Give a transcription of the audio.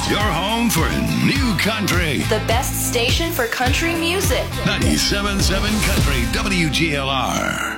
Your home for new country. The best station for country music. 97.7 Country WGLR.